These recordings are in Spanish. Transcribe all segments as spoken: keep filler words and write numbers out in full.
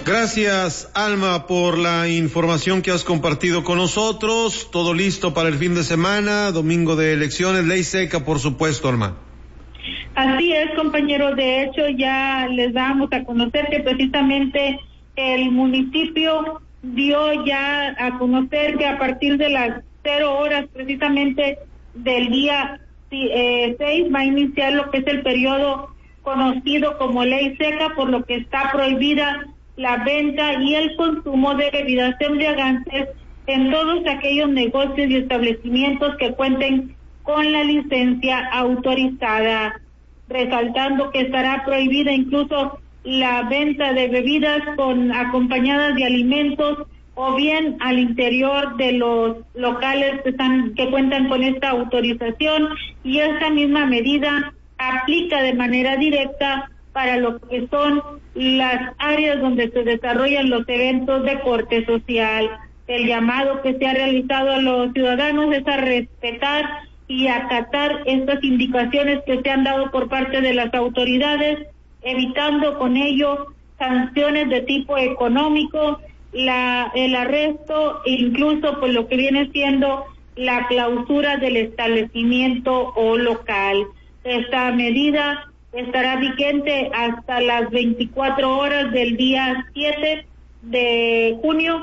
Gracias, Alma, por la información que has compartido con nosotros. Todo listo para el fin de semana, domingo de elecciones, ley seca, por supuesto, Alma. Así es, compañero. De hecho, ya les damos a conocer que precisamente el municipio dio ya a conocer que a partir de las cero horas precisamente del día eh, seis va a iniciar lo que es el periodo conocido como ley seca, por lo que está prohibida la venta y el consumo de bebidas embriagantes en todos aquellos negocios y establecimientos que cuenten con la licencia autorizada, resaltando que estará prohibida incluso la venta de bebidas con acompañadas de alimentos o bien al interior de los locales que están que cuentan con esta autorización, y esta misma medida aplica de manera directa para lo que son las áreas donde se desarrollan los eventos de corte social. El llamado que se ha realizado a los ciudadanos es a respetar y acatar estas indicaciones que se han dado por parte de las autoridades, evitando con ello sanciones de tipo económico, la el arresto e incluso por lo que viene siendo la clausura del establecimiento o local. Esta medida estará vigente hasta las veinticuatro horas del día siete de junio,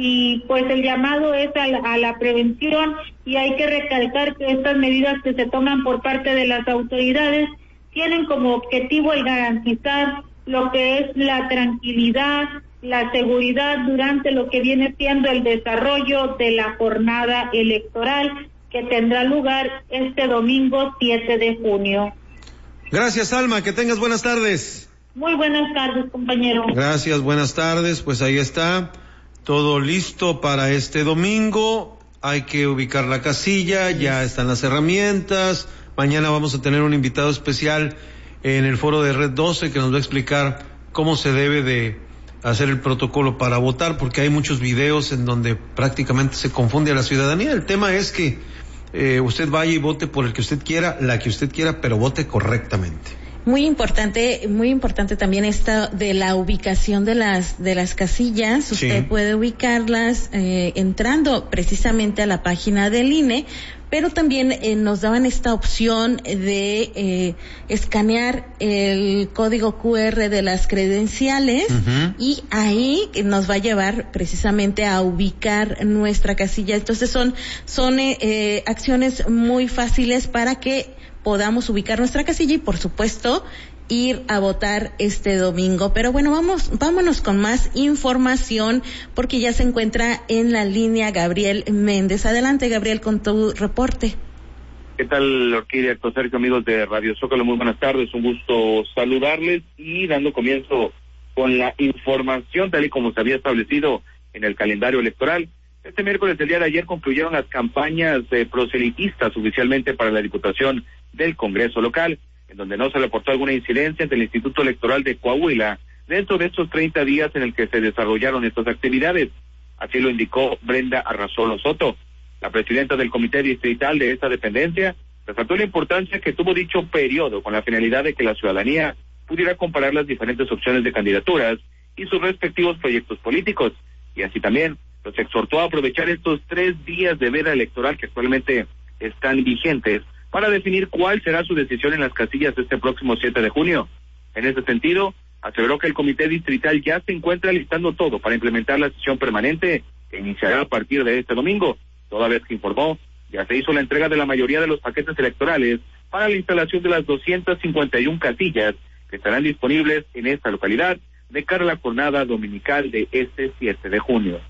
y pues el llamado es a la, a la prevención, y hay que recalcar que estas medidas que se toman por parte de las autoridades tienen como objetivo el garantizar lo que es la tranquilidad, la seguridad durante lo que viene siendo el desarrollo de la jornada electoral que tendrá lugar este domingo siete de junio. Gracias, Alma, que tengas buenas tardes. Muy buenas tardes, compañero. Gracias, buenas tardes. Pues ahí está, todo listo para este domingo. Hay que ubicar la casilla, ya están las herramientas. Mañana vamos a tener un invitado especial en el foro de Red doce que nos va a explicar cómo se debe de hacer el protocolo para votar, porque hay muchos videos en donde prácticamente se confunde a la ciudadanía. El tema es que eh, usted vaya y vote por el que usted quiera, la que usted quiera, pero vote correctamente. Muy importante, muy importante también esta de la ubicación de las de las casillas. Usted sí puede ubicarlas eh, entrando precisamente a la página del I N E, pero también eh, nos daban esta opción de eh, escanear el código cu erre de las credenciales, uh-huh, y ahí nos va a llevar precisamente a ubicar nuestra casilla. Entonces son son eh, eh, acciones muy fáciles para que podamos ubicar nuestra casilla y, por supuesto, ir a votar este domingo. Pero bueno, vamos, vámonos con más información, porque ya se encuentra en la línea Gabriel Méndez. Adelante, Gabriel, con tu reporte. ¿Qué tal, Orquídea, Sergio, amigos de Radio Zócalo? Muy buenas tardes, un gusto saludarles y dando comienzo con la información tal y como se había establecido en el calendario electoral. Este miércoles, el día de ayer, concluyeron las campañas eh, proselitistas oficialmente para la Diputación del Congreso local, en donde no se reportó alguna incidencia ante el Instituto Electoral de Coahuila dentro de estos treinta días en el que se desarrollaron estas actividades. Así lo indicó Brenda Arrazolo Soto, la presidenta del Comité Distrital de esta dependencia. Resaltó la importancia que tuvo dicho periodo con la finalidad de que la ciudadanía pudiera comparar las diferentes opciones de candidaturas y sus respectivos proyectos políticos, y así también los exhortó a aprovechar estos tres días de veda electoral que actualmente están vigentes para definir cuál será su decisión en las casillas este próximo siete de junio. En ese sentido, aseveró que el Comité Distrital ya se encuentra listando todo para implementar la sesión permanente que iniciará a partir de este domingo, toda vez que informó ya se hizo la entrega de la mayoría de los paquetes electorales para la instalación de las doscientas cincuenta y una casillas que estarán disponibles en esta localidad de cara a la jornada dominical de este siete de junio.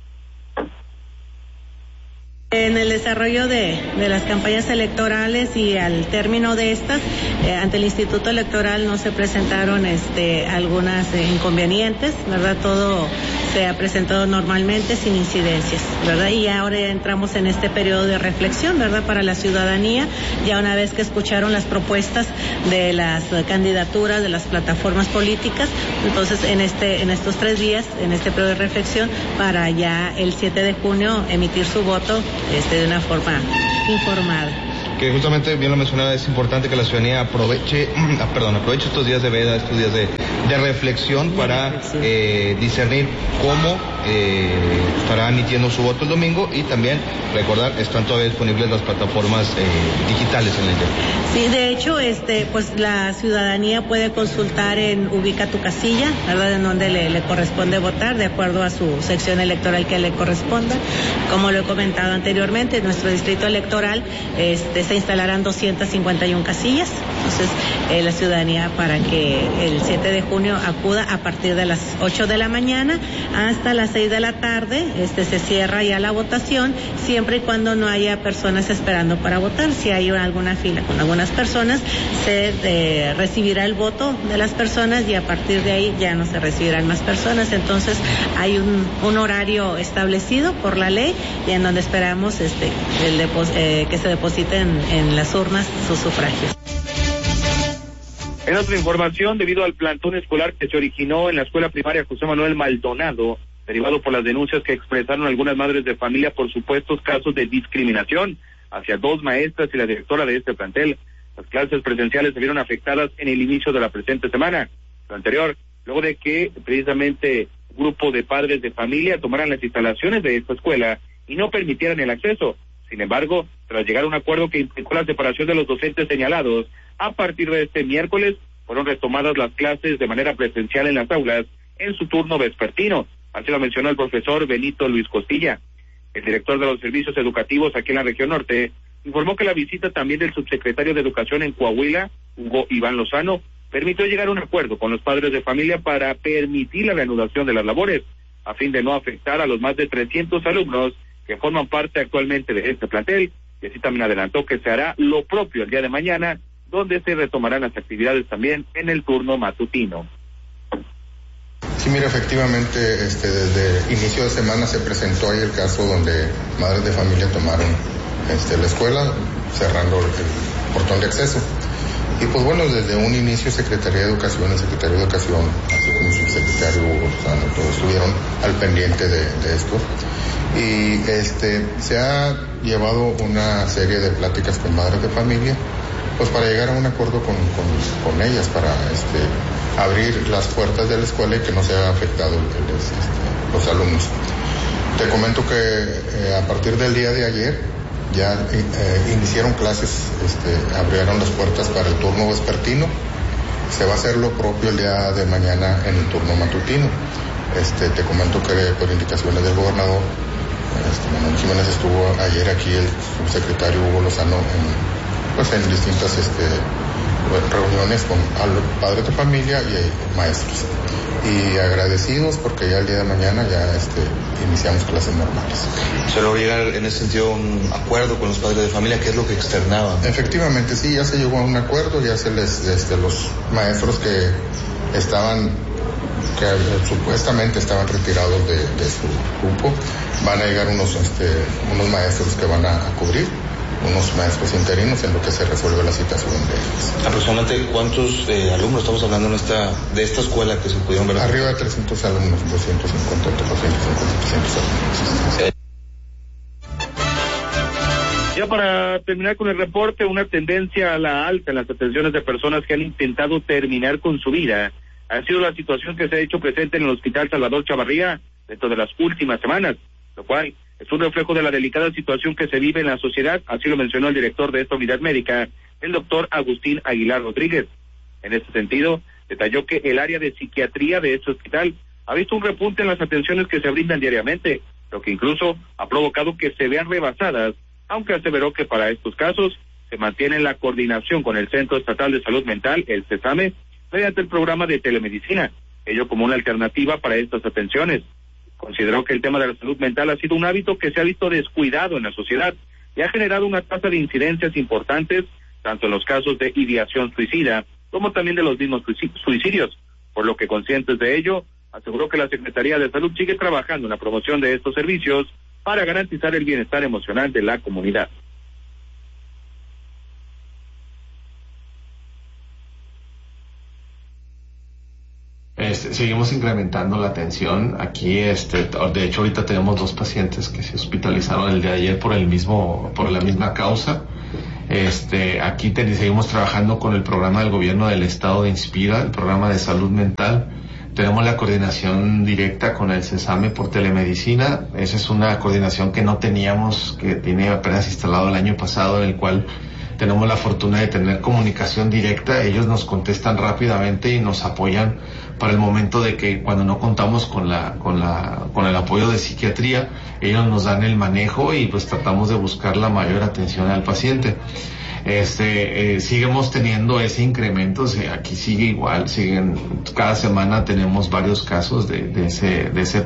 En el desarrollo de, de las campañas electorales y al término de estas, eh, ante el Instituto Electoral no se presentaron este algunas eh, inconvenientes, ¿verdad? Todo se ha presentado normalmente sin incidencias, ¿verdad? Y ahora entramos en este periodo de reflexión, ¿verdad? Para la ciudadanía, ya una vez que escucharon las propuestas de las candidaturas, de las plataformas políticas, entonces en este en estos tres días, en este periodo de reflexión, para ya el siete de junio emitir su voto este de una forma informada. Que justamente, bien lo mencionaba, es importante que la ciudadanía aproveche, perdón, aproveche estos días de veda, estos días de, de reflexión para eh, discernir cómo eh, estará emitiendo su voto el domingo, y también recordar, están todavía disponibles las plataformas eh, digitales en el día. Sí, de hecho, este, pues la ciudadanía puede consultar en Ubica tu casilla, ¿verdad?, en donde le, le corresponde votar, de acuerdo a su sección electoral que le corresponda. Como lo he comentado anteriormente, en nuestro distrito electoral este, se instalarán doscientas cincuenta y una casillas, entonces eh, la ciudadanía, para que el siete de junio acuda a partir de las ocho de la mañana hasta las seis de la tarde, este, se cierra ya la votación, siempre y cuando no haya personas esperando para votar. Si hay alguna fila con algunas personas, se eh, recibirá el voto de las personas, y a partir de ahí ya no se recibirán más personas. Entonces hay un, un horario establecido por la ley, y en donde esperamos este, el depos, eh, que se depositen en las urnas sus sufragios. En otra información, debido al plantón escolar que se originó en la escuela primaria José Manuel Maldonado, derivado por las denuncias que expresaron algunas madres de familia por supuestos casos de discriminación hacia dos maestras y la directora de este plantel, las clases presenciales se vieron afectadas en el inicio de la presente semana. Lo anterior, luego de que precisamente un grupo de padres de familia tomaran las instalaciones de esta escuela y no permitieran el acceso. Sin embargo, tras llegar a un acuerdo que implicó la separación de los docentes señalados, a partir de este miércoles fueron retomadas las clases de manera presencial en las aulas en su turno vespertino. Así lo mencionó el profesor Benito Luis Costilla. El director de los servicios educativos aquí en la región norte informó que la visita también del subsecretario de Educación en Coahuila, Hugo Iván Lozano, permitió llegar a un acuerdo con los padres de familia para permitir la reanudación de las labores, a fin de no afectar a los más de trescientos alumnos que forman parte actualmente de este plantel, y así también adelantó que se hará lo propio el día de mañana, donde se retomarán las actividades también en el turno matutino. Sí, mira, efectivamente, este, desde inicio de semana se presentó ahí el caso donde madres de familia tomaron este, la escuela, cerrando el, el portón de acceso. Y pues bueno, desde un inicio Secretaría de Educación, el Secretario de Educación, así como el Subsecretario Hugo Lozano, todos estuvieron al pendiente de, de esto. Y este, se ha llevado una serie de pláticas con madres de familia, pues para llegar a un acuerdo con, con, con ellas, para este, abrir las puertas de la escuela y que no se haya afectado el, el, este, los alumnos. Te comento que eh, a partir del día de ayer ya eh, iniciaron clases, este, abrieron las puertas para el turno vespertino. Se va a hacer lo propio el día de mañana en el turno matutino. Este, te comento que por indicaciones del gobernador, este, Manuel Jiménez, estuvo ayer aquí el subsecretario Hugo Lozano en pues en distintas este, reuniones con padres de familia y maestros. Y agradecidos porque ya el día de mañana ya este, iniciamos clases normales. ¿Se logró llegar en ese sentido a un acuerdo con los padres de familia? ¿Qué es lo que externaban? Efectivamente, sí, ya se llegó a un acuerdo, ya se les, este, los maestros que estaban, que supuestamente estaban retirados de, de su grupo, van a llegar unos, este, unos maestros que van a, a cubrir, unos maestros interinos en lo que se resuelve la situación de ellos. ¿Aproximadamente cuántos eh, alumnos estamos hablando en esta, de esta escuela que se pudieron ver? Arriba de trescientos alumnos, doscientos cincuenta, doscientos cincuenta, trescientos alumnos. Sí. Ya para terminar con el reporte, una tendencia a la alta en las atenciones de personas que han intentado terminar con su vida ha sido la situación que se ha hecho presente en el Hospital Salvador Chavarría dentro de las últimas semanas, lo cual es un reflejo de la delicada situación que se vive en la sociedad, así lo mencionó el director de esta unidad médica, el doctor Agustín Aguilar Rodríguez. En este sentido, detalló que el área de psiquiatría de este hospital ha visto un repunte en las atenciones que se brindan diariamente, lo que incluso ha provocado que se vean rebasadas, aunque aseveró que para estos casos se mantiene la coordinación con el Centro Estatal de Salud Mental, el CESAME, mediante el programa de telemedicina, ello como una alternativa para estas atenciones. Consideró que el tema de la salud mental ha sido un hábito que se ha visto descuidado en la sociedad y ha generado una tasa de incidencias importantes, tanto en los casos de ideación suicida, como también de los mismos suicidios, por lo que conscientes de ello, aseguró que la Secretaría de Salud sigue trabajando en la promoción de estos servicios para garantizar el bienestar emocional de la comunidad. Este, seguimos incrementando la atención aquí, este, de hecho ahorita tenemos dos pacientes que se hospitalizaron el día de ayer por el mismo, por la misma causa. Este, aquí te, seguimos trabajando con el programa del gobierno del estado de Inspira, el programa de salud mental. Tenemos la coordinación directa con el CESAME por telemedicina. Esa es una coordinación que no teníamos, que tiene apenas instalado el año pasado, en el cual tenemos la fortuna de tener comunicación directa. Ellos nos contestan rápidamente y nos apoyan para el momento de que cuando no contamos con la, con la, con el apoyo de psiquiatría, ellos nos dan el manejo y pues tratamos de buscar la mayor atención al paciente. Este, eh, seguimos teniendo ese incremento, o sea, aquí sigue igual, siguen, cada semana tenemos varios casos de, de ese, de ese